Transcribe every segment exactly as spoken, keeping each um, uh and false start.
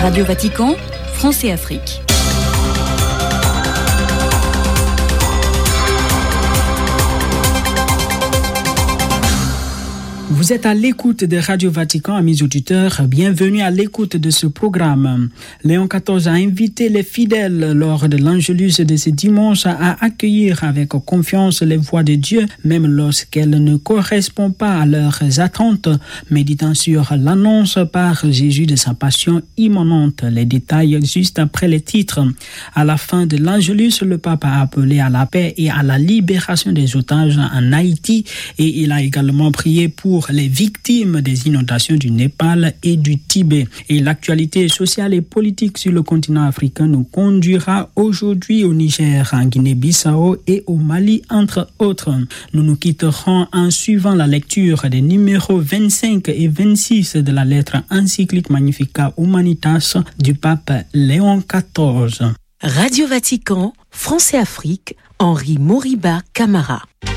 Radio Vatican, France et Afrique. Vous êtes à l'écoute de Radio Vatican, amis auditeurs. Bienvenue à l'écoute de ce programme. Léon quatorze a invité les fidèles lors de l'Angélus de ce dimanche à accueillir avec confiance les voix de Dieu, même lorsqu'elles ne correspondent pas à leurs attentes, méditant sur l'annonce par Jésus de sa passion imminente. Les détails juste après les titres. À la fin de l'Angélus, le pape a appelé à la paix et à la libération des otages en Haïti et il a également prié pour les victimes des inondations du Népal et du Tibet. Et l'actualité sociale et politique sur le continent africain nous conduira aujourd'hui au Niger, en Guinée-Bissau et au Mali, entre autres. Nous nous quitterons en suivant la lecture des numéros vingt-cinq et vingt-six de la lettre encyclique Magnificat Humanitas du pape Léon quatorze. Radio Vatican, France et Afrique, Henri Moriba Camara.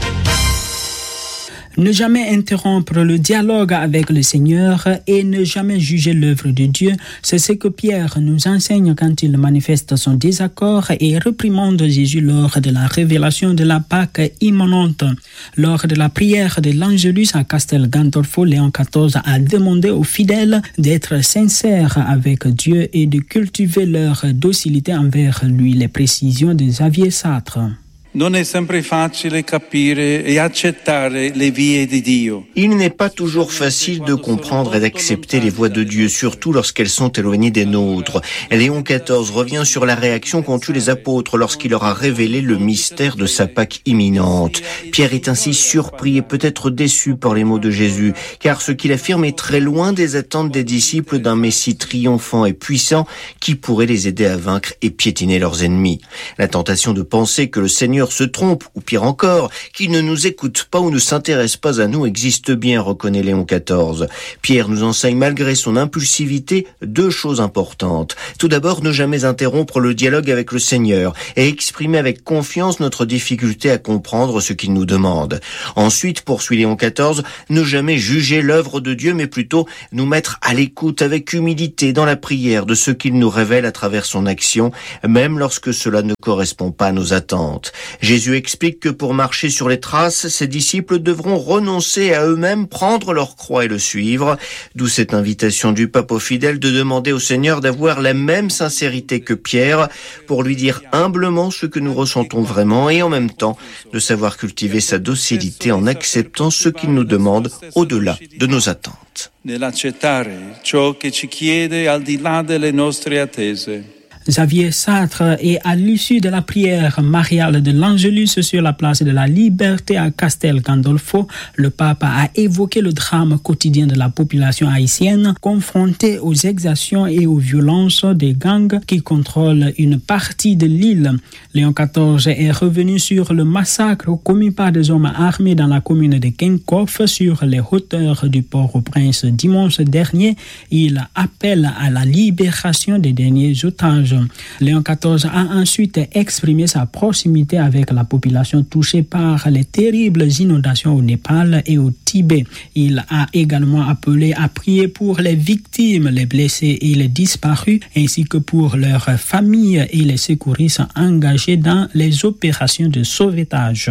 Ne jamais interrompre le dialogue avec le Seigneur et ne jamais juger l'œuvre de Dieu, c'est ce que Pierre nous enseigne quand il manifeste son désaccord et réprimande Jésus lors de la révélation de la Pâque imminente. Lors de la prière de l'Angélus à Castel Gandolfo, Léon quatorze a demandé aux fidèles d'être sincères avec Dieu et de cultiver leur docilité envers lui, les précisions de Xavier Sartre. Non è sempre facile capire e accettare le vie di Dio. Il n'est pas toujours facile de comprendre et d'accepter les voies de Dieu, surtout lorsqu'elles sont éloignées des nôtres. Léon quatorze revient sur la réaction qu'ont eue les apôtres lorsqu'il leur a révélé le mystère de sa Pâque imminente. Pierre est ainsi surpris et peut-être déçu par les mots de Jésus, car ce qu'il affirme est très loin des attentes des disciples d'un Messie triomphant et puissant qui pourrait les aider à vaincre et piétiner leurs ennemis. La tentation de penser que le Seigneur se trompe, ou pire encore, qu'il ne nous écoute pas ou ne s'intéresse pas à nous existe bien, reconnaît Léon quatorze. Pierre nous enseigne malgré son impulsivité deux choses importantes. Tout d'abord, ne jamais interrompre le dialogue avec le Seigneur et exprimer avec confiance notre difficulté à comprendre ce qu'il nous demande. Ensuite, poursuit Léon quatorze, ne jamais juger l'œuvre de Dieu, mais plutôt nous mettre à l'écoute avec humilité dans la prière de ce qu'il nous révèle à travers son action, même lorsque cela ne correspond pas à nos attentes. Jésus explique que pour marcher sur les traces, ses disciples devront renoncer à eux-mêmes, prendre leur croix et le suivre. D'où cette invitation du pape aux fidèles de demander au Seigneur d'avoir la même sincérité que Pierre pour lui dire humblement ce que nous ressentons vraiment et en même temps de savoir cultiver sa docilité en acceptant ce qu'il nous demande au-delà de nos attentes. Nell'accettare ciò che ci chiede al di là delle nostre attese. Xavier Sartre et à l'issue de la prière mariale de l'Angélus sur la place de la Liberté à Castel Gandolfo, le pape a évoqué le drame quotidien de la population haïtienne confrontée aux exactions et aux violences des gangs qui contrôlent une partie de l'île. Léon quatorze est revenu sur le massacre commis par des hommes armés dans la commune de Kenkoff sur les hauteurs du Port-au-Prince dimanche dernier. Il appelle à la libération des derniers otages. Léon quatorze a ensuite exprimé sa proximité avec la population touchée par les terribles inondations au Népal et au Tibet. Il a également appelé à prier pour les victimes, les blessés et les disparus, ainsi que pour leurs familles et les secouristes engagés dans les opérations de sauvetage.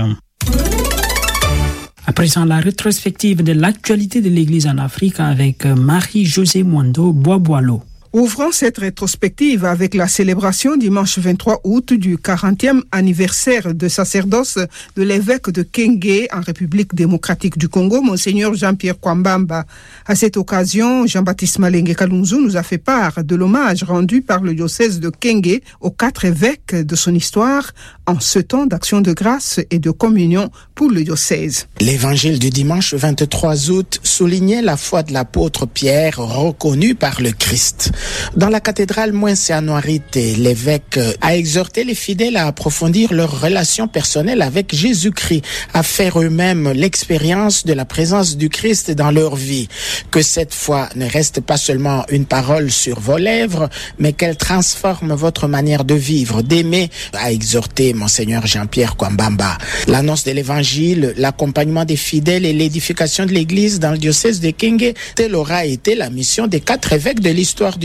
À présent, la rétrospective de l'actualité de l'Église en Afrique avec Marie-Josée Mwando Boisboileau. Ouvrons cette rétrospective avec la célébration dimanche vingt-trois août du quarantième anniversaire de sacerdoce de l'évêque de Kenge en République démocratique du Congo, Monseigneur Jean-Pierre Kwambamba. À cette occasion, Jean-Baptiste Malenge Kalunzu nous a fait part de l'hommage rendu par le diocèse de Kenge aux quatre évêques de son histoire en ce temps d'action de grâce et de communion pour le diocèse. L'évangile du dimanche vingt-trois août soulignait la foi de l'apôtre Pierre reconnue par le Christ. Dans la cathédrale Mouenséanoirite, l'évêque a exhorté les fidèles à approfondir leur relation personnelle avec Jésus-Christ, à faire eux-mêmes l'expérience de la présence du Christ dans leur vie. Que cette foi ne reste pas seulement une parole sur vos lèvres, mais qu'elle transforme votre manière de vivre, d'aimer, a exhorté Monseigneur Jean-Pierre Kwambamba. L'annonce de l'évangile, l'accompagnement des fidèles et l'édification de l'église dans le diocèse de Kenge, telle aura été la mission des quatre évêques de l'histoire du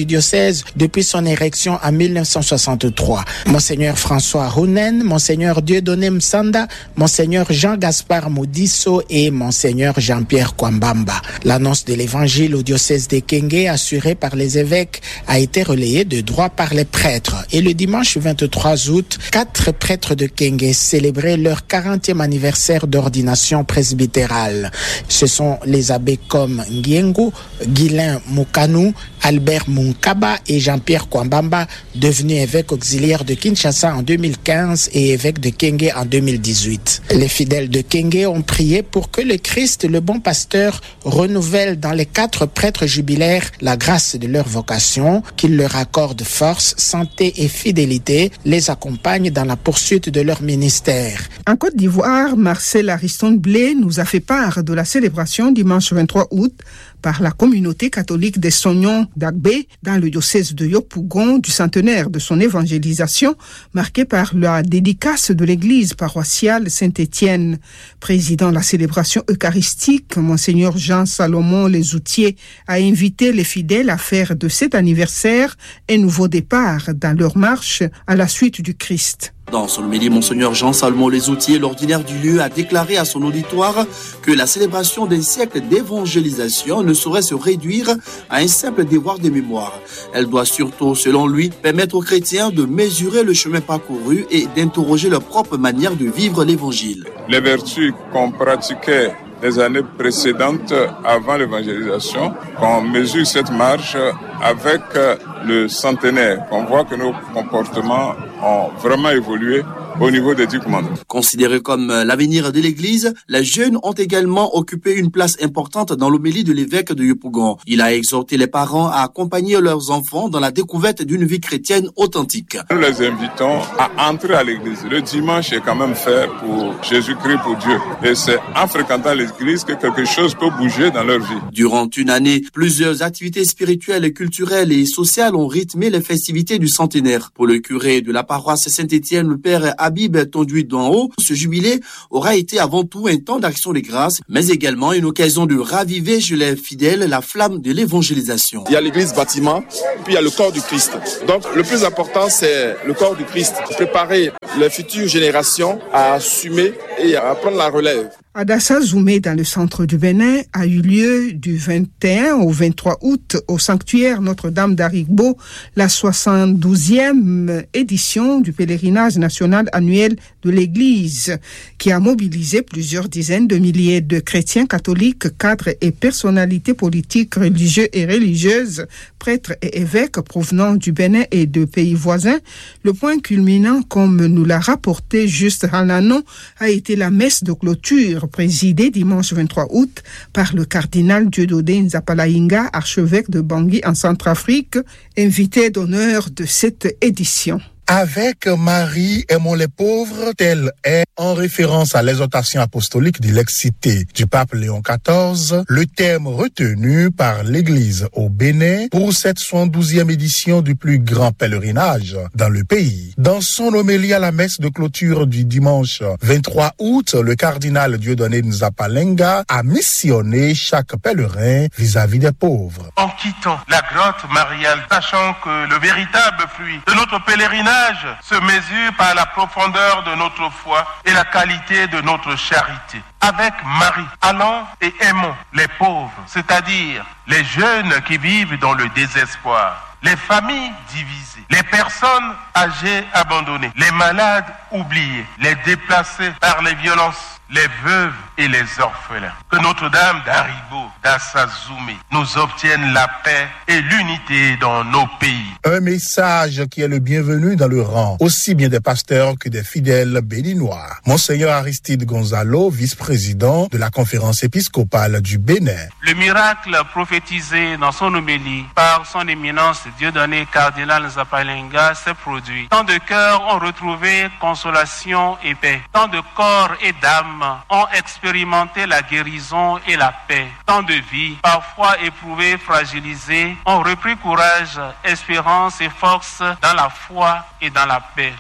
diocèse depuis son érection en mille neuf cent soixante-trois. Monseigneur François Rounen, Monseigneur Dieudonné Msanda, Monseigneur Jean-Gaspard Modisso et Monseigneur Jean-Pierre Kwambamba. L'annonce de l'évangile au diocèse de Kenge, assurée par les évêques, a été relayée de droit par les prêtres. Et le dimanche vingt-trois août, quatre prêtres de Kenge célébraient leur quarantième anniversaire d'ordination presbytérale. Ce sont les abbés comme Ngiengu, Guylain Moukanou, Albert Munkaba et Jean-Pierre Kwambamba, devenus évêques auxiliaires de Kinshasa en deux mille quinze et évêques de Kenge en deux mille dix-huit. Les fidèles de Kenge ont prié pour que le Christ, le bon pasteur, renouvelle dans les quatre prêtres jubilaires la grâce de leur vocation, qu'il leur accorde force, santé et fidélité, les accompagne dans la poursuite de leur ministère. En Côte d'Ivoire, Marcel Ariston Blé nous a fait part de la célébration dimanche vingt-trois août par la communauté catholique des Sognons d'Agbé dans le diocèse de Yopougon du centenaire de son évangélisation, marqué par la dédicace de l'église paroissiale Saint-Étienne. Président de la célébration eucharistique, Monseigneur Jean-Salomon Lesoutier a invité les fidèles à faire de cet anniversaire un nouveau départ dans leur marche à la suite du Christ. Dans son homélie, Monseigneur Jean-Salomon Lesoutier, l'ordinaire du lieu, a déclaré à son auditoire que la célébration d'un siècle d'évangélisation ne saurait se réduire à un simple devoir de mémoire. Elle doit surtout, selon lui, permettre aux chrétiens de mesurer le chemin parcouru et d'interroger leur propre manière de vivre l'évangile. Les vertus qu'on pratiquait les années précédentes avant l'évangélisation, qu'on mesure cette marche avec le centenaire, qu'on voit que nos comportements ont vraiment évolué au niveau des dix commandements. Considérés comme l'avenir de l'Église, les jeunes ont également occupé une place importante dans l'homélie de l'évêque de Yopougon. Il a exhorté les parents à accompagner leurs enfants dans la découverte d'une vie chrétienne authentique. Nous les invitons à entrer à l'Église. Le dimanche est quand même fait pour Jésus-Christ, pour Dieu. Et c'est en fréquentant l'Église que quelque chose peut bouger dans leur vie. Durant une année, plusieurs activités spirituelles, culturelles et sociales ont rythmé les festivités du centenaire. Pour le curé de la paroisse Saint-Étienne, le père Habib Tonduit d'en haut, ce jubilé aura été avant tout un temps d'action de grâce, mais également une occasion de raviver chez les fidèles la flamme de l'évangélisation. Il y a l'église bâtiment, puis il y a le corps du Christ. Donc le plus important, c'est le corps du Christ. Préparer les futures générations à assumer et à prendre la relève. À Dassa Zoumé, dans le centre du Bénin, a eu lieu du vingt et un au vingt-trois août au sanctuaire Notre-Dame d'Arigbo la soixante-douzième édition du pèlerinage national annuel de l'Église, qui a mobilisé plusieurs dizaines de milliers de chrétiens catholiques, cadres et personnalités politiques, religieux et religieuses, prêtres et évêques provenant du Bénin et de pays voisins. Le point culminant, comme nous l'a rapporté Juste Halanon, a été la messe de clôture présidé dimanche vingt-trois août par le cardinal Dieudonné Nzapalainga, archevêque de Bangui en Centrafrique, invité d'honneur de cette édition. Avec Marie, aimons les pauvres, tel est, en référence à l'exhortation apostolique de l'excité du pape Léon quatorze, le thème retenu par l'Église au Bénin pour cette soixante-douzième édition du plus grand pèlerinage dans le pays. Dans son homélie à la messe de clôture du dimanche vingt-trois août, le cardinal Dieudonné Nzapalainga a missionné chaque pèlerin vis-à-vis des pauvres. En quittant la grotte mariale, sachant que le véritable fruit de notre pèlerinage se mesure par la profondeur de notre foi et la qualité de notre charité. Avec Marie, allons et aimons les pauvres, c'est-à-dire les jeunes qui vivent dans le désespoir, les familles divisées, les personnes âgées abandonnées, les malades oubliés, les déplacés par les violences, les veuves et les orphelins. Que Notre-Dame d'Arigbo, Dassa Zoumé, nous obtienne la paix et l'unité dans nos pays. Un message qui est le bienvenu dans le rang, aussi bien des pasteurs que des fidèles béninois. Monseigneur Aristide Gonzalo, vice-président de la conférence épiscopale du Bénin. Le miracle prophétisé dans son homélie par son éminence Dieudonné cardinal Nzapalainga s'est produit. Tant de cœurs ont retrouvé consolation et paix. Tant de corps et d'âmes ont expérimenté la guérison et la paix. Tant de vies, parfois éprouvées, fragilisées, ont repris courage, espérance et force dans la foi et dans la paix.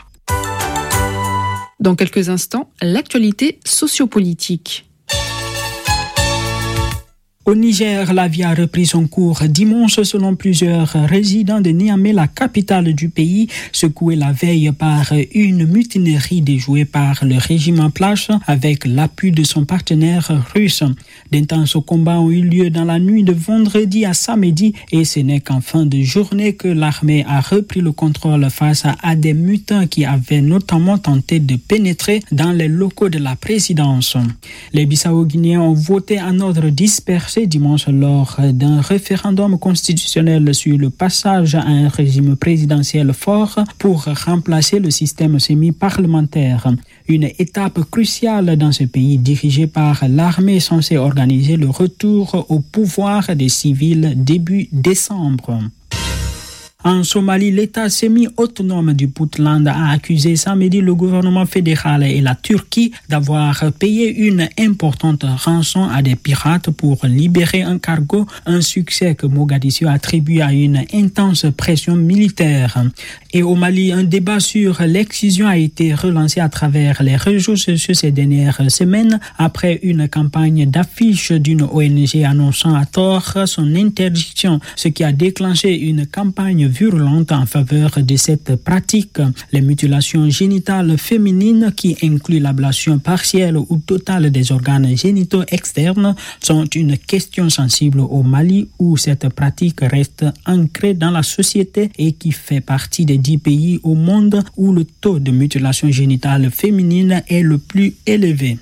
Dans quelques instants, l'actualité sociopolitique. Au Niger, la vie a repris son cours dimanche selon plusieurs résidents de Niamey, la capitale du pays, secouée la veille par une mutinerie déjouée par le régime en place avec l'appui de son partenaire russe. D'intenses combats ont eu lieu dans la nuit de vendredi à samedi et ce n'est qu'en fin de journée que l'armée a repris le contrôle face à des mutins qui avaient notamment tenté de pénétrer dans les locaux de la présidence. Les Bissau-Guinéens ont voté en ordre dispersé dimanche lors d'un référendum constitutionnel sur le passage à un régime présidentiel fort pour remplacer le système semi-parlementaire. Une étape cruciale dans ce pays dirigé par l'armée censée organiser le retour au pouvoir des civils début décembre. En Somalie, l'État semi-autonome du Puntland a accusé samedi le gouvernement fédéral et la Turquie d'avoir payé une importante rançon à des pirates pour libérer un cargo, un succès que Mogadiscio attribue à une intense pression militaire. Et au Mali, un débat sur l'excision a été relancé à travers les réseaux sociaux ces dernières semaines après une campagne d'affiches d'une O N G annonçant à tort son interdiction, ce qui a déclenché une campagne virulente en faveur de cette pratique. Les mutilations génitales féminines, qui incluent l'ablation partielle ou totale des organes génitaux externes, sont une question sensible au Mali où cette pratique reste ancrée dans la société et qui fait partie des dix pays au monde où le taux de mutilation génitale féminine est le plus élevé.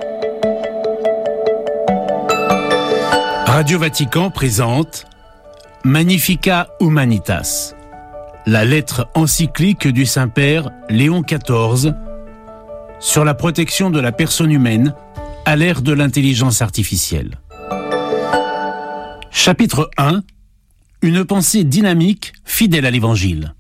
Radio Vatican présente Magnificat Humanitas, la lettre encyclique du Saint-Père Léon quatorze sur la protection de la personne humaine à l'ère de l'intelligence artificielle. Chapitre un. Une pensée dynamique, fidèle à l'Évangile.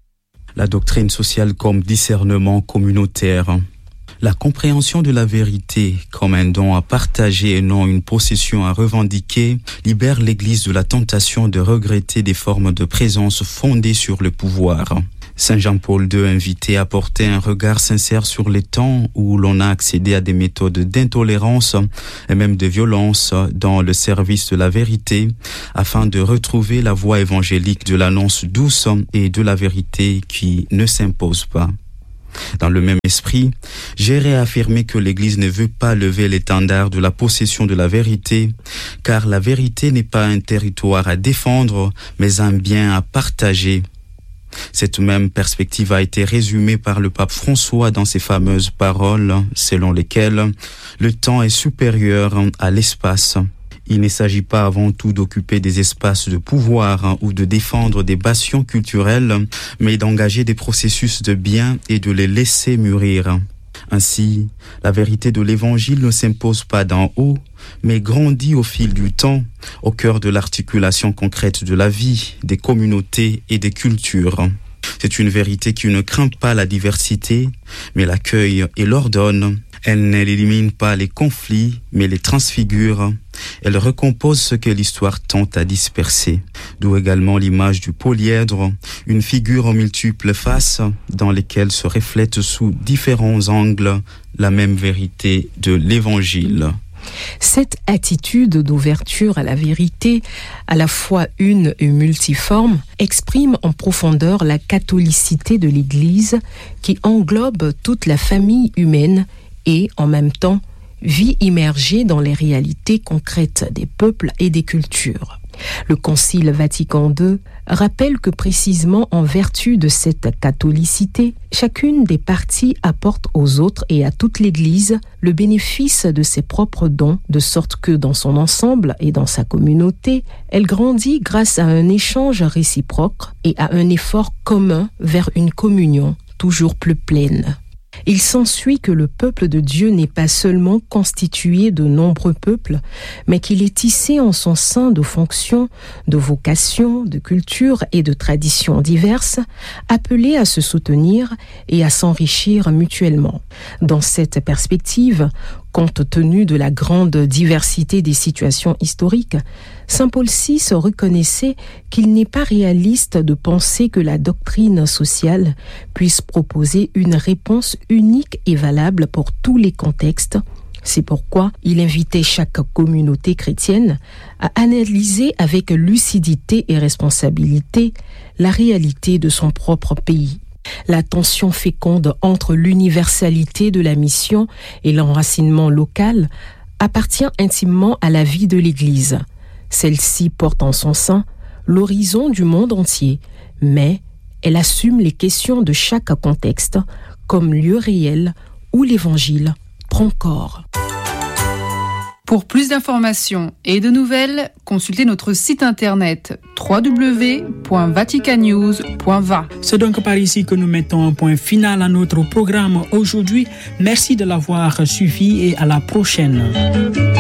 La doctrine sociale comme discernement communautaire. La compréhension de la vérité comme un don à partager et non une possession à revendiquer libère l'Église de la tentation de regretter des formes de présence fondées sur le pouvoir. Saint Jean-Paul deux invitait à porter un regard sincère sur les temps où l'on a accédé à des méthodes d'intolérance et même de violence dans le service de la vérité, afin de retrouver la voie évangélique de l'annonce douce et de la vérité qui ne s'impose pas. Dans le même esprit, j'ai réaffirmé que l'Église ne veut pas lever l'étendard de la possession de la vérité, car la vérité n'est pas un territoire à défendre, mais un bien à partager. Cette même perspective a été résumée par le pape François dans ses fameuses paroles, selon lesquelles le temps est supérieur à l'espace. Il ne s'agit pas avant tout d'occuper des espaces de pouvoir ou de défendre des bastions culturelles, mais d'engager des processus de bien et de les laisser mûrir. Ainsi, la vérité de l'Évangile ne s'impose pas d'en haut, mais grandit au fil du temps, au cœur de l'articulation concrète de la vie, des communautés et des cultures. C'est une vérité qui ne craint pas la diversité, mais l'accueille et l'ordonne. Elle n'élimine pas les conflits, mais les transfigure. Elle recompose ce que l'histoire tente à disperser. D'où également l'image du polyèdre, une figure aux multiples faces dans lesquelles se reflète sous différents angles la même vérité de l'Évangile. Cette attitude d'ouverture à la vérité, à la fois une et multiforme, exprime en profondeur la catholicité de l'Église qui englobe toute la famille humaine et, en même temps, vit immergée dans les réalités concrètes des peuples et des cultures. Le Concile Vatican deux rappelle que précisément en vertu de cette catholicité, chacune des parties apporte aux autres et à toute l'Église le bénéfice de ses propres dons, de sorte que dans son ensemble et dans sa communauté, elle grandit grâce à un échange réciproque et à un effort commun vers une communion toujours plus pleine. Il s'ensuit que le peuple de Dieu n'est pas seulement constitué de nombreux peuples, mais qu'il est tissé en son sein de fonctions, de vocations, de cultures et de traditions diverses, appelés à se soutenir et à s'enrichir mutuellement. Dans cette perspective, compte tenu de la grande diversité des situations historiques, Saint Paul six reconnaissait qu'il n'est pas réaliste de penser que la doctrine sociale puisse proposer une réponse unique et valable pour tous les contextes, C'est pourquoi il invitait chaque communauté chrétienne à analyser avec lucidité et responsabilité la réalité de son propre pays. La tension féconde entre l'universalité de la mission et l'enracinement local appartient intimement à la vie de l'Église. Celle-ci porte en son sein l'horizon du monde entier, mais elle assume les questions de chaque contexte comme lieu réel où l'Évangile prend corps. Pour plus d'informations et de nouvelles, consultez notre site internet w w w point vaticanews point v a. C'est donc par ici que nous mettons un point final à notre programme aujourd'hui. Merci de l'avoir suivi et à la prochaine.